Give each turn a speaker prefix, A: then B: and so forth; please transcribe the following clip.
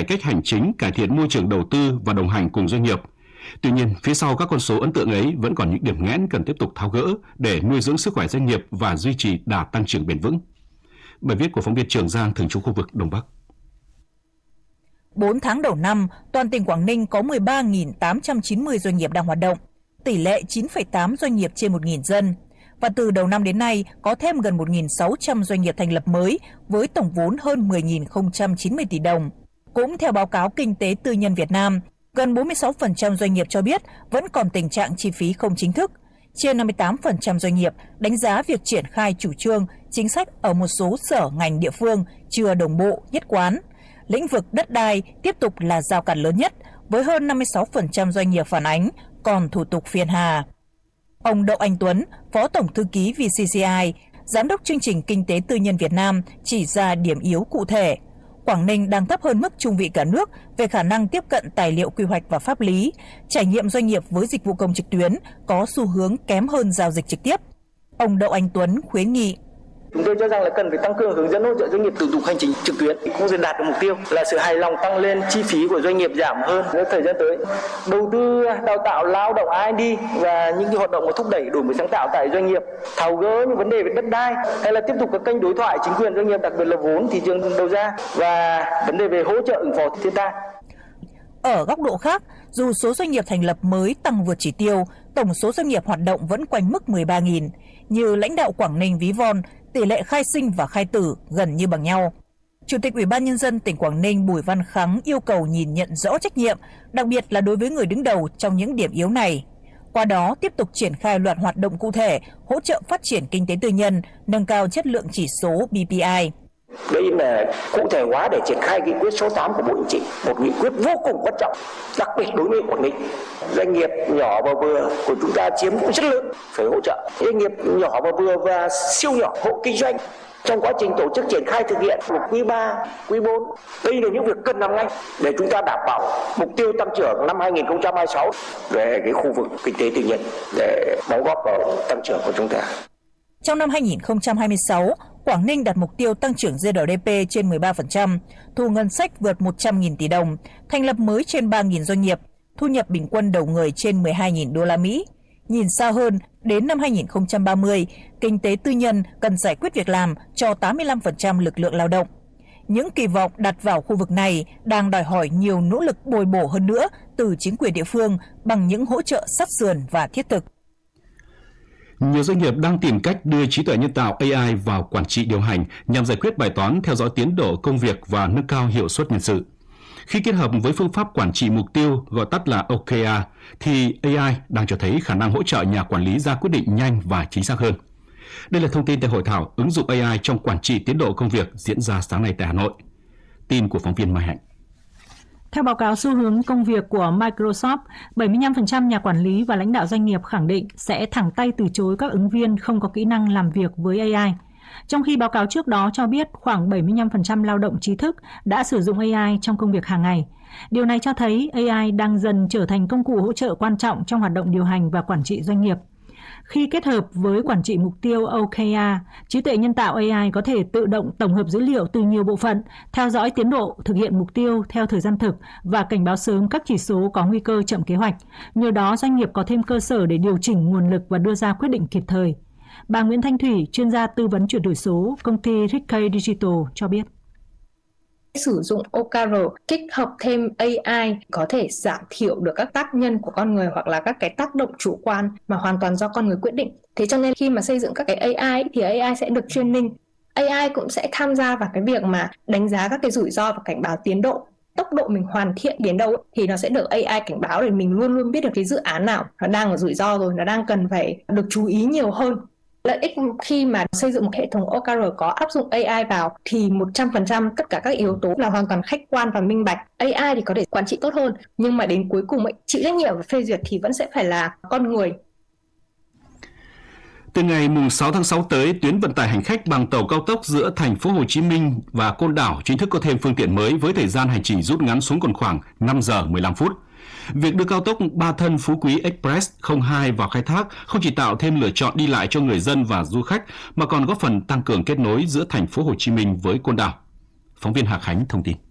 A: cách hành chính, cải thiện môi trường đầu tư và đồng hành cùng doanh nghiệp. Tuy nhiên, phía sau các con số ấn tượng ấy vẫn còn những điểm nghẽn cần tiếp tục tháo gỡ để nuôi dưỡng sức khỏe doanh nghiệp và duy trì đà tăng trưởng bền vững. Bài viết của phóng viên Trường Giang, thường trú khu vực Đông Bắc.
B: 4 tháng đầu năm, toàn tỉnh Quảng Ninh có 13.890 doanh nghiệp đang hoạt động, tỷ lệ 9,8 doanh nghiệp trên 1.000 dân. Và từ đầu năm đến nay, có thêm gần 1.600 doanh nghiệp thành lập mới với tổng vốn hơn 10.090 tỷ đồng. Cũng theo báo cáo Kinh tế Tư nhân Việt Nam, gần 46% doanh nghiệp cho biết vẫn còn tình trạng chi phí không chính thức. Trên 58% doanh nghiệp đánh giá việc triển khai chủ trương, chính sách ở một số sở ngành địa phương chưa đồng bộ, nhất quán. Lĩnh vực đất đai tiếp tục là rào cản lớn nhất, với hơn 56% doanh nghiệp phản ánh còn thủ tục phiền hà. Ông Đậu Anh Tuấn, Phó Tổng Thư ký VCCI, Giám đốc chương trình Kinh tế Tư nhân Việt Nam chỉ ra điểm yếu cụ thể. Quảng Ninh đang thấp hơn mức trung vị cả nước về khả năng tiếp cận tài liệu quy hoạch và pháp lý. Trải nghiệm doanh nghiệp với dịch vụ công trực tuyến có xu hướng kém hơn giao dịch trực tiếp. Ông Đậu Anh Tuấn khuyến nghị.
C: Chúng tôi cho rằng là cần phải tăng cường hướng dẫn hỗ trợ doanh nghiệp thủ tục hành chính trực tuyến, cũng sẽ đạt được mục tiêu là sự hài lòng tăng lên, chi phí của doanh nghiệp giảm hơn. Trong thời gian tới, đầu tư đào tạo lao động R&D và những cái hoạt động thúc đẩy đổi mới sáng tạo tại doanh nghiệp, tháo gỡ những vấn đề về đất đai, hay là tiếp tục các kênh đối thoại chính quyền doanh nghiệp, đặc biệt là vốn thị trường đầu ra và vấn đề về hỗ trợ ứng phó thiên tai.
B: Ở góc độ khác, dù số doanh nghiệp thành lập mới tăng vượt chỉ tiêu, tổng số doanh nghiệp hoạt động vẫn quanh mức 13.000. Như lãnh đạo Quảng Ninh ví von, tỷ lệ khai sinh và khai tử gần như bằng nhau. Chủ tịch Ủy ban Nhân dân tỉnh Quảng Ninh Bùi Văn Khắng yêu cầu nhìn nhận rõ trách nhiệm, đặc biệt là đối với người đứng đầu trong những điểm yếu này. Qua đó, tiếp tục triển khai loạt hoạt động cụ thể, hỗ trợ phát triển kinh tế tư nhân, nâng cao chất lượng chỉ số BPI.
D: Đây là cụ thể hóa để triển khai nghị quyết số 8 của Bộ Chính trị, một nghị quyết vô cùng quan trọng, đặc biệt đối với Quảng Ninh. Doanh nghiệp nhỏ và vừa của chúng ta chiếm cũng rất lớn, phải hỗ trợ. Doanh nghiệp nhỏ và vừa và siêu nhỏ, hộ kinh doanh trong quá trình tổ chức triển khai thực hiện của quý 3, quý 4. Đây là những việc cần làm ngay để chúng ta đảm bảo mục tiêu tăng trưởng năm 2026 về cái khu vực kinh tế tư nhân để đóng góp vào tăng trưởng của chúng ta.
B: Trong năm 2026, Quảng Ninh đặt mục tiêu tăng trưởng GDP trên 13%, thu ngân sách vượt 100.000 tỷ đồng, thành lập mới trên 3.000 doanh nghiệp, thu nhập bình quân đầu người trên 12.000 đô la Mỹ. Nhìn xa hơn, đến năm 2030, kinh tế tư nhân cần giải quyết việc làm cho 85% lực lượng lao động. Những kỳ vọng đặt vào khu vực này đang đòi hỏi nhiều nỗ lực bồi bổ hơn nữa từ chính quyền địa phương bằng những hỗ trợ sát sườn và thiết thực.
A: Nhiều doanh nghiệp đang tìm cách đưa trí tuệ nhân tạo AI vào quản trị điều hành nhằm giải quyết bài toán theo dõi tiến độ công việc và nâng cao hiệu suất nhân sự. Khi kết hợp với phương pháp quản trị mục tiêu gọi tắt là OKR, thì AI đang cho thấy khả năng hỗ trợ nhà quản lý ra quyết định nhanh và chính xác hơn. Đây là thông tin tại hội thảo ứng dụng AI trong quản trị tiến độ công việc diễn ra sáng nay tại Hà Nội. Tin của phóng viên Mai Hạnh.
E: Theo báo cáo xu hướng công việc của Microsoft, 75% nhà quản lý và lãnh đạo doanh nghiệp khẳng định sẽ thẳng tay từ chối các ứng viên không có kỹ năng làm việc với AI. Trong khi báo cáo trước đó cho biết khoảng 75% lao động trí thức đã sử dụng AI trong công việc hàng ngày. Điều này cho thấy AI đang dần trở thành công cụ hỗ trợ quan trọng trong hoạt động điều hành và quản trị doanh nghiệp. Khi kết hợp với quản trị mục tiêu OKR, trí tuệ nhân tạo AI có thể tự động tổng hợp dữ liệu từ nhiều bộ phận, theo dõi tiến độ, thực hiện mục tiêu theo thời gian thực và cảnh báo sớm các chỉ số có nguy cơ chậm kế hoạch. Nhờ đó, doanh nghiệp có thêm cơ sở để điều chỉnh nguồn lực và đưa ra quyết định kịp thời. Bà Nguyễn Thanh Thủy, chuyên gia tư vấn chuyển đổi số, công ty Rickey Digital cho biết.
F: Sử dụng OKR kết hợp thêm AI có thể giảm thiểu được các tác nhân của con người hoặc là các cái tác động chủ quan mà hoàn toàn do con người quyết định. Thế cho nên khi mà xây dựng các cái AI thì AI sẽ được training. AI cũng sẽ tham gia vào cái việc mà đánh giá các cái rủi ro và cảnh báo tiến độ. Tốc độ mình hoàn thiện đến đâu thì nó sẽ được AI cảnh báo để mình luôn luôn biết được cái dự án nào nó đang ở rủi ro rồi, nó đang cần phải được chú ý nhiều hơn. Lợi ích khi mà xây dựng một hệ thống OKR có áp dụng AI vào thì 100% tất cả các yếu tố là hoàn toàn khách quan và minh bạch. AI thì có thể quản trị tốt hơn, nhưng mà đến cuối cùng chịu trách nhiệm và phê duyệt thì vẫn sẽ phải là con người.
A: Từ ngày 6 tháng 6 tới, tuyến vận tải hành khách bằng tàu cao tốc giữa thành phố Hồ Chí Minh và Côn Đảo chính thức có thêm phương tiện mới với thời gian hành trình rút ngắn xuống còn khoảng 5 giờ 15 phút. Việc đưa cao tốc Ba Thân Phú Quý Express 02 vào khai thác không chỉ tạo thêm lựa chọn đi lại cho người dân và du khách mà còn góp phần tăng cường kết nối giữa thành phố Hồ Chí Minh với Côn Đảo. Phóng viên Hà Khánh thông tin.